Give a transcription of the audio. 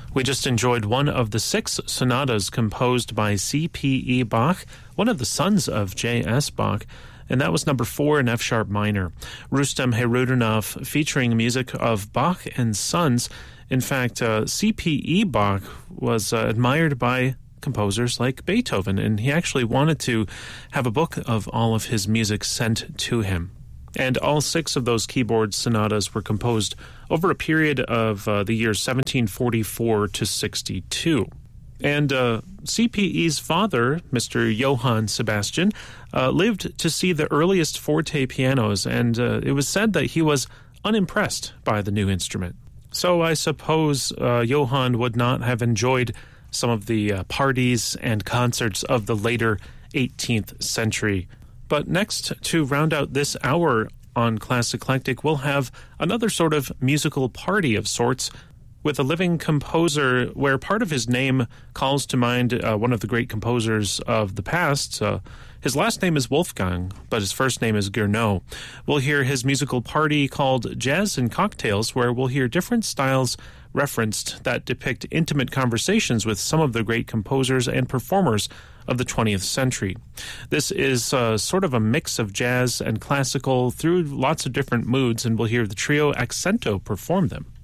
We just enjoyed one of the 6 sonatas composed by C.P.E. Bach, one of the sons of J.S. Bach, and that was number 4 in F-sharp minor. Rustem Hayroudinov, featuring music of Bach and Sons. In fact, C.P.E. Bach was admired by composers like Beethoven, and he actually wanted to have a book of all of his music sent to him. And all 6 of those keyboard sonatas were composed over a period of the years 1744 to 62. And CPE's father, Mr. Johann Sebastian, lived to see the earliest forte pianos, and it was said that he was unimpressed by the new instrument. So I suppose Johann would not have enjoyed some of the parties and concerts of the later 18th century. But next, to round out this hour on Class Eclectic, we'll have another sort of musical party of sorts with a living composer where part of his name calls to mind one of the great composers of the past. His last name is Wolfgang, but his first name is Gounod. We'll hear his musical party called Jazz and Cocktails, where we'll hear different styles referenced that depict intimate conversations with some of the great composers and performers of the 20th century. This is sort of a mix of jazz and classical through lots of different moods, and we'll hear the trio Accento perform them.